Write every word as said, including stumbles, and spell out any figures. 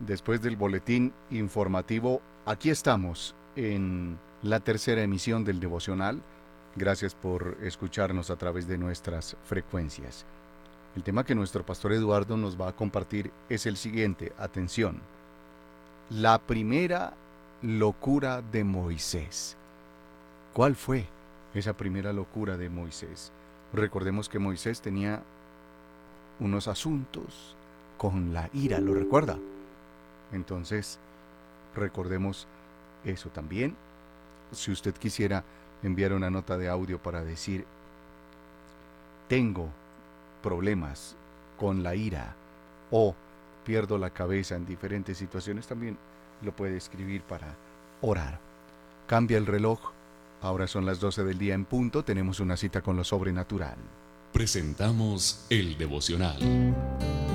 después del boletín informativo, aquí estamos en la tercera emisión del devocional. Gracias por escucharnos a través de nuestras frecuencias. El tema que nuestro pastor Eduardo nos va a compartir es el siguiente. Atención. La primera locura de Moisés. ¿Cuál fue esa primera locura de Moisés? Recordemos que Moisés tenía unos asuntos con la ira, ¿lo recuerda? Entonces, recordemos eso también. Si usted quisiera enviar una nota de audio para decir, tengo problemas con la ira o pierdo la cabeza en diferentes situaciones, también lo puede escribir para orar. Cambia el reloj. Ahora son las doce del día en punto. Tenemos una cita con lo sobrenatural. Presentamos el devocional.